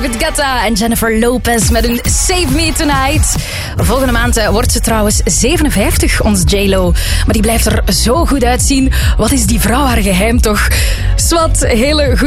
David Guetta en Jennifer Lopez met een Save Me Tonight. Volgende maand wordt ze trouwens 57, ons J-Lo. Maar die blijft er zo goed uitzien. Wat is die vrouw haar geheim toch? Swat, hele goed.